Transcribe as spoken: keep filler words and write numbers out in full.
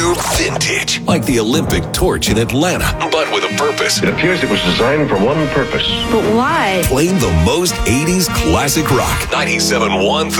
Pure vintage. Like the Olympic torch in Atlanta, but with a purpose. It appears it was designed for one purpose. But why? Playing the most eighties classic rock. ninety-seven point one